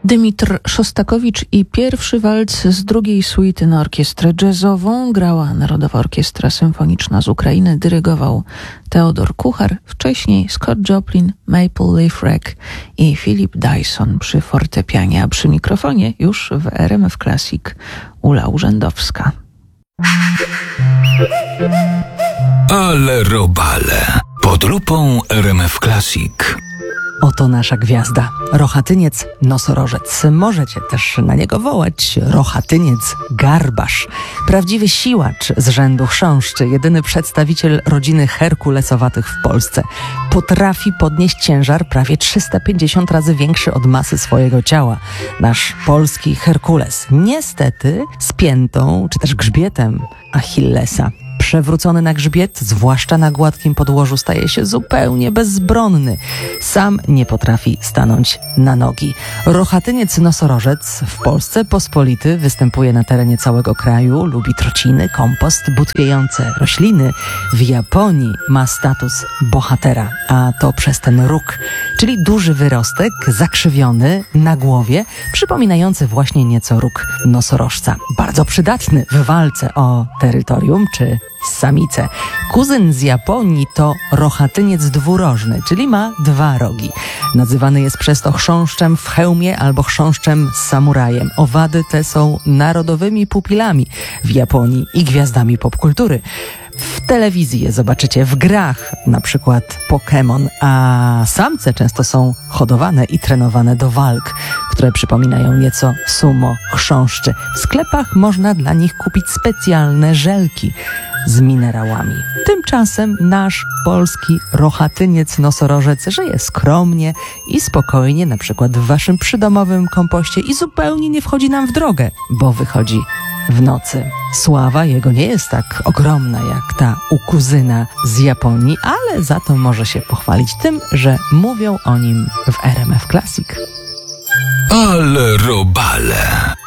Dymitr Szostakowicz i pierwszy walc z drugiej suity na orkiestrę jazzową grała Narodowa Orkiestra Symfoniczna z Ukrainy, dyrygował Teodor Kuchar, wcześniej Scott Joplin, Maple Leaf Rag i Philip Dyson przy fortepianie, a przy mikrofonie już w RMF Classic Ula Urzędowska. Ale robale. Pod lupą RMF Classic. Oto nasza gwiazda. Rochatyniec Nosorożec. Możecie też na niego wołać Rochatyniec Garbasz. Prawdziwy siłacz z rzędu chrząszczy. Jedyny przedstawiciel rodziny herkulesowatych w Polsce. Potrafi podnieść ciężar prawie 350 razy większy od masy swojego ciała. Nasz polski Herkules. Niestety z piętą, czy też grzbietem Achillesa. Przewrócony na grzbiet, zwłaszcza na gładkim podłożu, staje się zupełnie bezbronny. Sam nie potrafi stanąć na nogi. Rochatyniec Nosorożec w Polsce pospolity występuje na terenie całego kraju, lubi trociny, kompost, butwiejące rośliny. W Japonii ma status bohatera, a to przez ten róg, czyli duży wyrostek, zakrzywiony na głowie, przypominający właśnie nieco róg nosorożca. Bardzo przydatny w walce o terytorium czy samicę. Kuzyn z Japonii to rochatyniec dwurożny, czyli ma dwa rogi. Nazywany jest przez to chrząszczem w hełmie albo chrząszczem z samurajem. Owady te są narodowymi pupilami w Japonii i gwiazdami popkultury. W telewizji je zobaczycie, w grach, na przykład Pokémon, a samce często są hodowane i trenowane do walk, które przypominają nieco sumo chrząszczy. W sklepach można dla nich kupić specjalne żelki z minerałami. Tymczasem nasz polski rochatyniec nosorożec żyje skromnie i spokojnie, na przykład w waszym przydomowym kompoście i zupełnie nie wchodzi nam w drogę, bo wychodzi w nocy. Sława jego nie jest tak ogromna jak ta u kuzyna z Japonii, ale za to może się pochwalić tym, że mówią o nim w RMF Classic. Ale robale.